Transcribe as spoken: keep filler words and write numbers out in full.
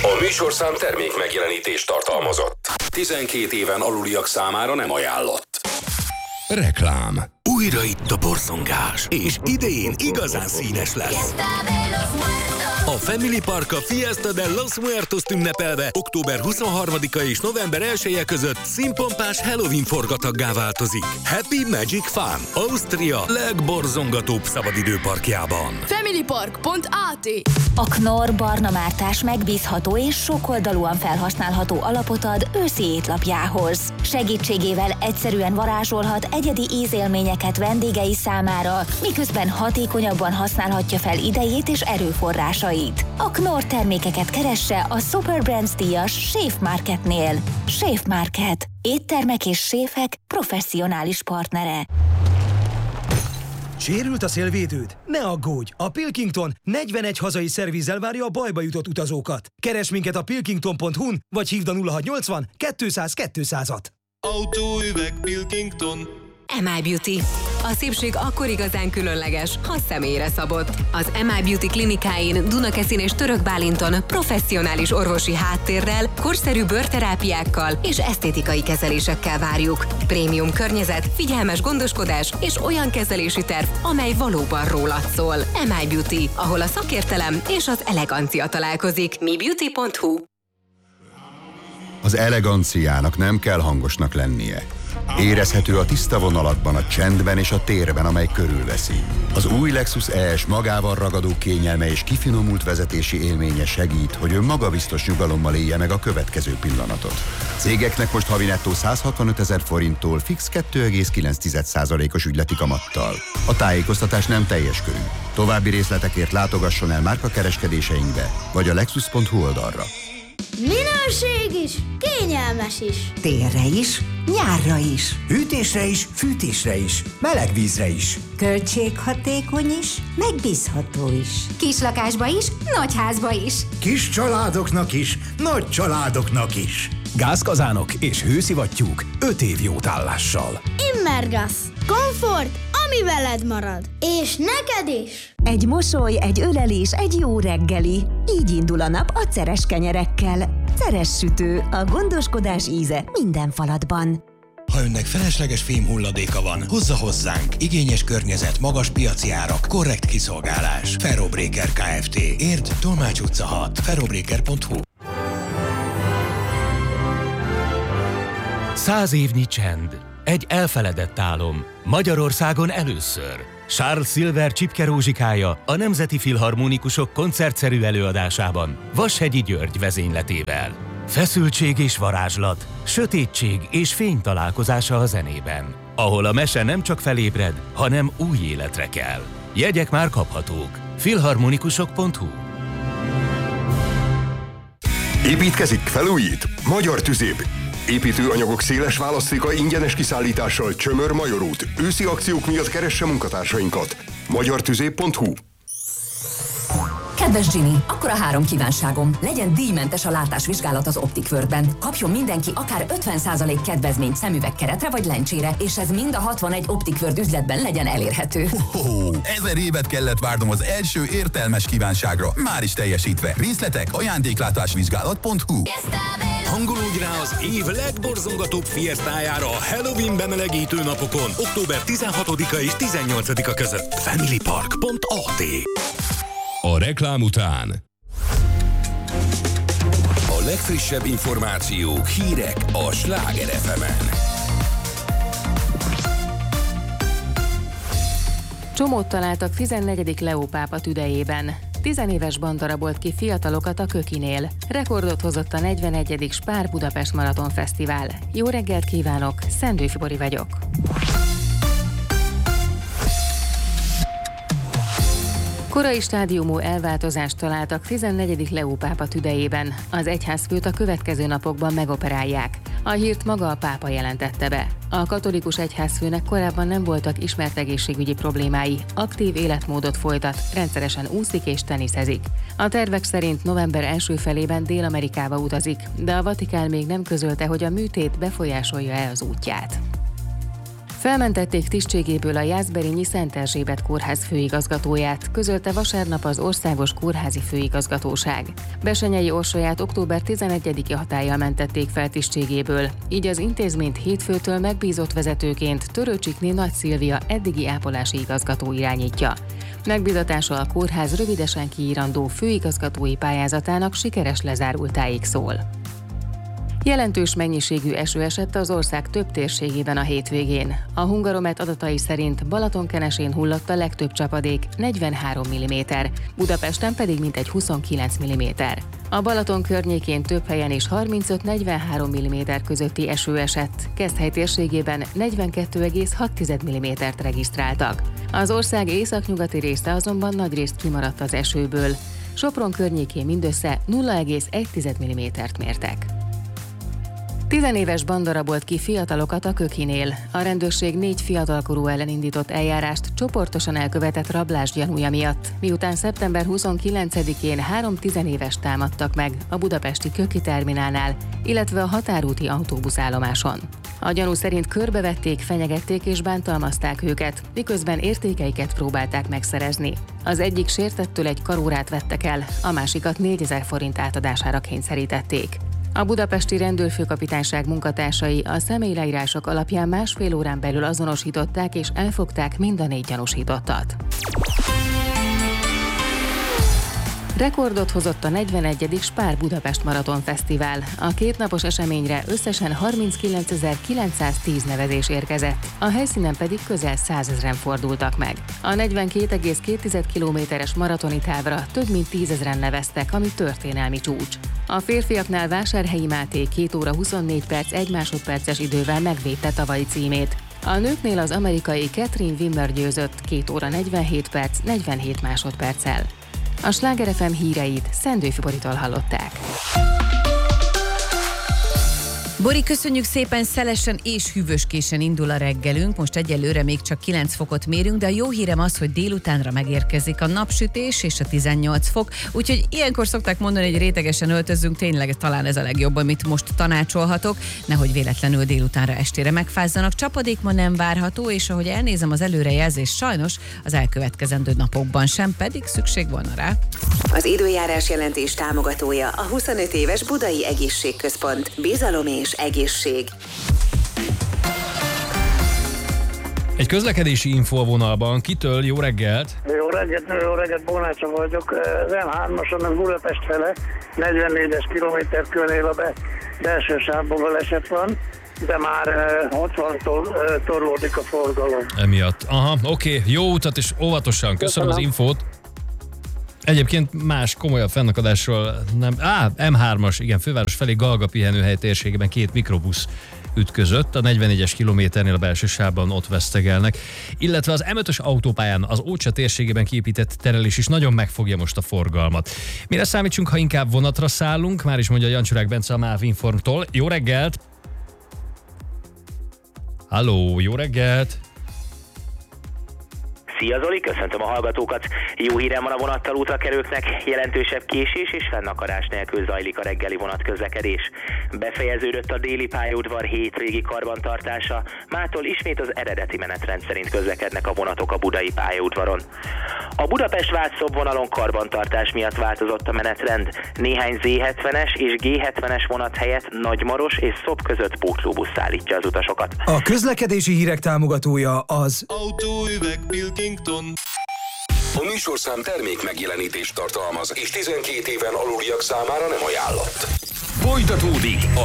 A műsorszám termék megjelenítést tartalmazott. tizenkét éven aluliak számára nem ajánlott. Reklám. Újra itt a borzongás, és idén igazán színes lesz. A Family Park a Fiesta de los Muertos ünnepelve október huszonharmadika és november elseje között színpompás Halloween forgataggá változik. Happy Magic Fun, Ausztria legborzongatóbb szabadidőparkjában. familypark pont á té. A Knorr barna mártás megbízható és sokoldalúan felhasználható alapot ad őszi étlapjához. Segítségével egyszerűen varázsolhat egyedi ízélményeket vendégei számára, miközben hatékonyabban használhatja fel idejét és erőforrásait. A Knorr termékeket keresse a Super Brands díjas Chef Marketnél. Chef Market. Éttermek és séfek professzionális partnere. Sérült a szélvédőd? Ne aggódj! A Pilkington negyvenegy hazai szervízzel várja a bajba jutott utazókat. Keresd minket a pilkington pont hu-n, vagy hívd a nulla hatszáznyolcvan kétszáz kétszázat. Autóüveg Pilkington. em i Beauty. A szépség akkor igazán különleges, ha személyre szabott. Az em i Beauty klinikáin Dunakeszin és Török Bálinton professzionális orvosi háttérrel, korszerű bőrterápiákkal és esztétikai kezelésekkel várjuk. Prémium környezet, figyelmes gondoskodás és olyan kezelési terv, amely valóban rólad szól. em i Beauty, ahol a szakértelem és az elegancia találkozik. mi beauty pont hu. Az eleganciának nem kell hangosnak lennie. Érezhető a tiszta vonalakban, a csendben és a térben, amely körülveszi. Az új Lexus E S magával ragadó kényelme és kifinomult vezetési élménye segít, hogy ön magabiztos nyugalommal élje meg a következő pillanatot. Cégeknek most havi nettó száz hatvanötezer forinttól fix kettő egész kilenc százalékos ügyleti kamattal. A tájékoztatás nem teljes körű. További részletekért látogasson el márkakereskedéseinkbe, vagy a lexus pont hu oldalra. Minőség is, kényelmes is. Télre is, nyárra is. Hűtésre is, fűtésre is, meleg vízre is. Költséghatékony is, megbízható is. Kislakásba is, nagyházba is. Kis családoknak is, nagy családoknak is. Gázkazánok és hőszivattyúk öt év jótállással. Immergas. Komfort, ami veled marad. És neked is. Egy mosoly, egy ölelés, egy jó reggeli. Így indul a nap a Ceres kenyerekkel. Ceres sütő, a gondoskodás íze minden falatban. Ha önnek felesleges fémhulladéka van, hozza hozzánk. Igényes környezet, magas piaci árak, korrekt kiszolgálás. Ferrobreaker Kft. Érd, Tolmács utca hat. ferrobreaker pont hu. Száz évnyi csend. Egy elfeledett álom. Magyarországon először. Charles Silver Csipke Rózsikája a Nemzeti Filharmonikusok koncertszerű előadásában Vashegyi György vezényletével. Feszültség és varázslat, sötétség és fény találkozása a zenében, ahol a mese nem csak felébred, hanem új életre kell. Jegyek már kaphatók. filharmonikusok pont hu. Építkezik, felújít? Magyar Tüzéb. Építőanyagok széles választéka ingyenes kiszállítással Csömör Major út. Őszi akciók miatt keresse munkatársainkat. magyar tüzéb pont hu. Kedves Ginny, akkor a három kívánságom. Legyen díjmentes a látásvizsgálat az Optic World-ben. Kapjon mindenki akár ötven százalék kedvezményt szemüvegkeretre vagy lencsére, és ez mind a hatvanegy Optic World üzletben legyen elérhető. Oh, ezer évet kellett várnom az első értelmes kívánságra. Már is teljesítve. Részletek ajándéklátásvizsgálat pont hu. Hangolódj rá az év legborzongatóbb fiesztájára a Halloween bemelegítő napokon, október tizenhatodika és tizennyolcadika között. familypark pont á té. A reklám után a legfrissebb információk, hírek a Sláger ef emen. Csomót találtak tizennegyedik Leó pápa tüdejében. Tizenéves banda rabolt ki fiatalokat a Kökinél. Rekordot hozott a negyvenegyedik Spár Budapest Maraton Fesztivál. Jó reggelt kívánok, Szendő Fibori vagyok. Korai stádiumú elváltozást találtak tizennegyedik Leó pápa tüdejében. Az egyházfőt a következő napokban megoperálják. A hírt maga a pápa jelentette be. A katolikus egyházfőnek korábban nem voltak ismert egészségügyi problémái, aktív életmódot folytat, rendszeresen úszik és teniszezik. A tervek szerint november első felében Dél-Amerikába utazik, de a Vatikán még nem közölte, hogy a műtét befolyásolja-e az útját. Felmentették tisztségéből a Jászberényi Szent Erzsébet kórház főigazgatóját, közölte vasárnap az Országos Kórházi Főigazgatóság. Bessenyei Orsolyát október tizenegyedike hatállyal mentették fel tisztségéből, így az intézményt hétfőtől megbízott vezetőként Törőcsikné Nagy Szilvia eddigi ápolási igazgató irányítja. Megbízatása a kórház rövidesen kiírandó főigazgatói pályázatának sikeres lezárultáig szól. Jelentős mennyiségű eső esett az ország több térségében a hétvégén. A Hungaromet adatai szerint Balatonkenesén hullott a legtöbb csapadék, negyvenhárom milliméter, Budapesten pedig mintegy huszonkilenc milliméter. A Balaton környékén több helyen is harmincöt-negyvenhárom milliméter közötti eső esett, Keszthely térségében negyvenkettő egész hat millimétert regisztráltak. Az ország északnyugati része azonban nagyrészt kimaradt az esőből. Sopron környékén mindössze nulla egész egy millimétert mértek. Tizenéves banda rabolt ki fiatalokat a Kökinél. A rendőrség négy fiatalkorú ellen indított eljárást csoportosan elkövetett rablás gyanúja miatt, miután szeptember huszonkilencedikén három tizenévest támadtak meg a budapesti Köki terminálnál, illetve a határúti autóbuszállomáson. A gyanú szerint körbevették, fenyegették és bántalmazták őket, miközben értékeiket próbálták megszerezni. Az egyik sértettől egy karórát vettek el, a másikat négyezer forint átadására kényszerítették. A budapesti rendőrfőkapitányság munkatársai a személyleírások alapján másfél órán belül azonosították és elfogták mind a négy gyanúsítottat. Rekordot hozott a negyvenegyedik Spár Budapest Maraton Fesztivál. A kétnapos eseményre összesen harminckilencezer-kilencszáztíz nevezés érkezett, a helyszínen pedig közel százezren fordultak meg. A negyvenkét egész két kilométeres maratoni távra több mint tízezren neveztek, ami történelmi csúcs. A férfiaknál Vásárhelyi Máté két óra huszonnégy perc egy másodperces idővel megvédte tavalyi címét. A nőknél az amerikai Catherine Wimmer győzött két óra negyvenhét perc negyvenhét másodperccel. A Sláger ef em híreit Szendőfi Boritól hallották. Bori, köszönjük szépen, szelesen és hűvöskésen indul a reggelünk, most egyelőre még csak kilenc fokot mérünk, de a jó hírem az, hogy délutánra megérkezik a napsütés és a tizennyolc fok, úgyhogy ilyenkor szokták mondani, hogy rétegesen öltözzünk, tényleg talán ez a legjobb, amit most tanácsolhatok, nehogy véletlenül délutánra estére megfázzanak. Csapadék ma nem várható, és ahogy elnézem az előrejelzést, sajnos az elkövetkezendő napokban sem, pedig szükség volna rá. Az időjárás jelentés támogatója a huszonöt éves Budai Egészségközpont. Bizalom és egészség. Egy közlekedési info a vonalban. Kitől? Jó reggelt! Jó reggelt, jó reggelt, Bonácsa vagyok. Az em hármason az Budapest fele negyvennégyes kilométer körnél a be, belső sávban baleset van, de már hatvantól torlódik a forgalom. Emiatt. Aha, oké. Okay. Jó utat és óvatosan. Köszönöm, Köszönöm az infót. Egyébként más komolyabb fennakadásról nem... Á, em hármas, igen, főváros felé Galga pihenőhely térségében két mikrobusz ütközött, a negyvennégyes kilométernél a belső sávban ott vesztegelnek, illetve az em ötös autópályán az Ócsa térségében kiépített terelés is nagyon megfogja most a forgalmat. Mire számítsunk, ha inkább vonatra szállunk? Már is mondja Jancsurák Bence a MÁV Informtól. Jó reggelt! Halló, jó reggelt! Szia Zoli, köszöntöm a hallgatókat. Jó hírem van a vonattal útra kerülőknek, jelentősebb késés és fennakadás nélkül zajlik a reggeli vonatközlekedés. Befejeződött a déli pályaudvar hétvégi karbantartása, mától ismét az eredeti menetrend szerint közlekednek a vonatok a budai pályaudvaron. A Budapest-Vácszób vonalon karbantartás miatt változott a menetrend. Néhány zé hetvenes és gé hetvenes vonat helyett Nagymaros és Szob között pótlóbusz szállítja az utasokat. A közlekedési hírek támogatója az Autóüveg Pilkington. A műsorszám termék megjelenítést tartalmaz, és tizenkét éven aluliak számára nem ajánlott. Folytatódik